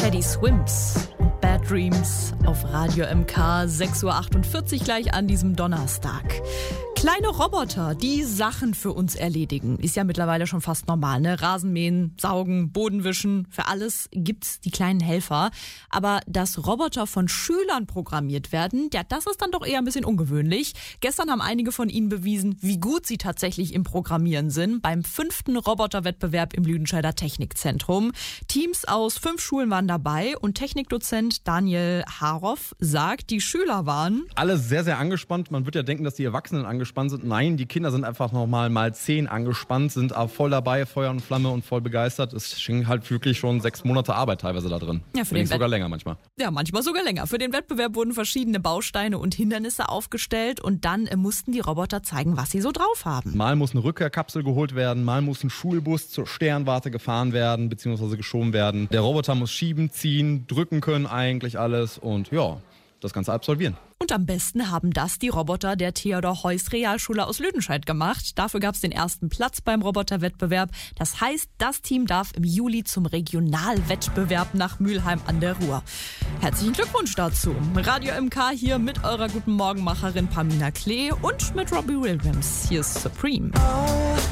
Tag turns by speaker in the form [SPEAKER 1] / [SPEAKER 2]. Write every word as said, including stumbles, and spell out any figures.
[SPEAKER 1] Teddy Swims, Bad Dreams auf Radio M K, sechs Uhr achtundvierzig gleich an diesem Donnerstag. Kleine Roboter, die Sachen für uns erledigen, ist ja mittlerweile schon fast normal, ne? Rasenmähen, saugen, Boden wischen, für alles gibt's die kleinen Helfer. Aber dass Roboter von Schülern programmiert werden, ja, das ist dann doch eher ein bisschen ungewöhnlich. Gestern haben einige von ihnen bewiesen, wie gut sie tatsächlich im Programmieren sind, beim fünften Roboterwettbewerb im Lüdenscheider Technikzentrum. Teams aus fünf Schulen waren dabei und Technikdozent Daniel Haroff sagt, die Schüler waren
[SPEAKER 2] alle sehr, sehr angespannt. Man wird ja denken, dass die Erwachsenen angespannt sind. Nein, die Kinder sind einfach nochmal mal zehn angespannt, sind aber voll dabei, Feuer und Flamme und voll begeistert. Es schien halt wirklich schon sechs Monate Arbeit teilweise da drin.
[SPEAKER 1] Ja, für
[SPEAKER 2] den
[SPEAKER 1] den
[SPEAKER 2] sogar
[SPEAKER 1] Wett-
[SPEAKER 2] länger manchmal.
[SPEAKER 1] Ja, manchmal sogar länger. Für den Wettbewerb wurden verschiedene Bausteine und Hindernisse aufgestellt und dann äh, mussten die Roboter zeigen, was sie so drauf haben.
[SPEAKER 2] Mal muss eine Rückkehrkapsel geholt werden, mal muss ein Schulbus zur Sternwarte gefahren werden, beziehungsweise geschoben werden. Der Roboter muss schieben, ziehen, drücken können eigentlich alles und ja, das Ganze absolvieren.
[SPEAKER 1] Und am besten haben das die Roboter der Theodor-Heuss-Realschule aus Lüdenscheid gemacht. Dafür gab es den ersten Platz beim Roboterwettbewerb. Das heißt, das Team darf im Juli zum Regionalwettbewerb nach Mülheim an der Ruhr. Herzlichen Glückwunsch dazu. Radio M K hier mit eurer guten Morgenmacherin Pamina Klee und mit Robbie Williams. Hier ist Supreme.